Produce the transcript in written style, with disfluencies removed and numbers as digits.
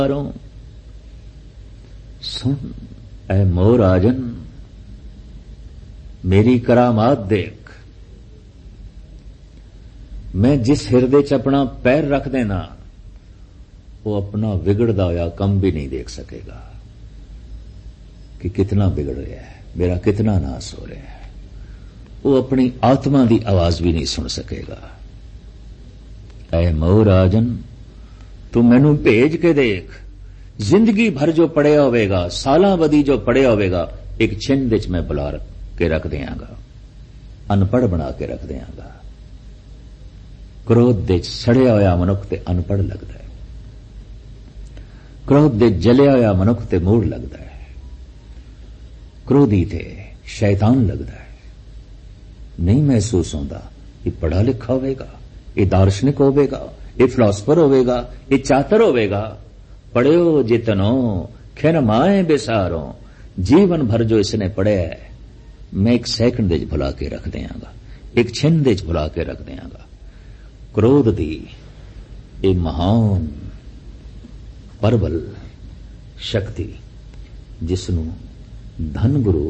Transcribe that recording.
सुन ऐ मोर आजन मेरी करामात देख। मैं जिस हिरदे च अपना पैर रख देना वो अपना बिगड़दा होया कम भी नहीं देख सकेगा कि कितना बिगड़ गया है, मेरा कितना नाश हो रहा है। वो अपनी आत्मा की आवाज भी नहीं सुन सकेगा। ऐ मोर आजन तू मैनू भेज के देख, जिंदगी भर जो पढ़िया होवेगा, सालां बदी जो पढ़िया होवेगा, एक छिंद च मैं बुला के रख देंगा, अनपढ़ बना के रख देंगा। क्रोध दे सड़िया होया मनुख ते अनपढ़ लगता है, क्रोध दे जलिया होया मनुख ते मूढ़ लगता है, क्रोधी थे शैतान लगता है। नहीं महसूस होता ये पढ़ा लिखा होवेगा, ये दार्शनिक होवेगा, ये फिलोसफर होवेगा, ये चातर होवेगा। पढ़ियो जितनो खिन माए बेसारो, जीवन भर जो इसने पढ़िया है मैं एक सैकंड भुला के रख देंगा, एक छिंद भुला के रख देंगा। क्रोध दी ये महान परबल शक्ति जिसनों धन गुरु